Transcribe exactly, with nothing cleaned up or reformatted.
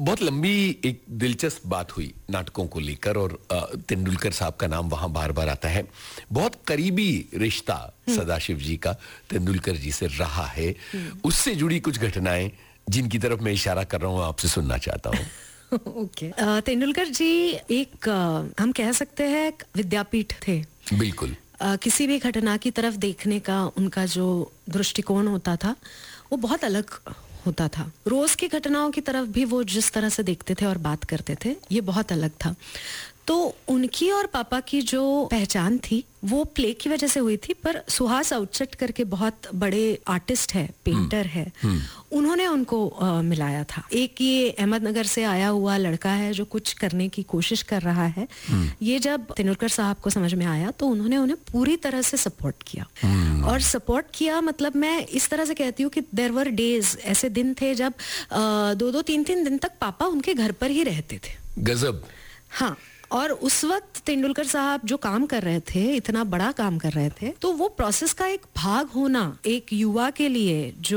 बहुत लंबी एक दिलचस्प बात हुई नाटकों को लेकर और अ, तेंदुलकर साहब का नाम वहां बार बार आता है। बहुत करीबी रिश्ता सदाशिव जी का तेंदुलकर जी से रहा है। उससे जुड़ी कुछ घटनाएं जिनकी तरफ मैं इशारा कर रहा हूं आपसे सुनना चाहता हूं। ओके अ, तेंदुलकर जी एक अ, हम कह सकते हैं एक विद्यापीठ थे। बिल्कुल। अ, किसी भी घटना की तरफ देखने का उनका जो दृष्टिकोण होता था वो बहुत अलग होता था। रोज की घटनाओं की तरफ भी वो जिस तरह से देखते थे और बात करते थे ये बहुत अलग था। तो उनकी और पापा की जो पहचान थी वो प्ले की वजह से हुई थी, पर सुहास आउटसेट करके बहुत बड़े आर्टिस्ट है, पेंटर है, उन्होंने उनको अ, मिलाया था। एक ये अहमदनगर से आया हुआ लड़का है जो कुछ करने की कोशिश कर रहा है। ये जब तेंदुलकर साहब को समझ में आया तो उन्होंने उन्हें पूरी तरह से सपोर्ट किया। और सपोर्ट किया मतलब मैं इस तरह से कहती हूँ कि देयर वर डेज, ऐसे दिन थे जब अ, दो दो तीन तीन दिन तक पापा उनके घर पर ही रहते थे। गजब। हाँ, और उस वक्त तेंदुलकर साहब जो काम कर रहे थे, इतना बड़ा काम कर रहे थे, तो वो प्रोसेस का एक भाग होना एक युवा के लिए जो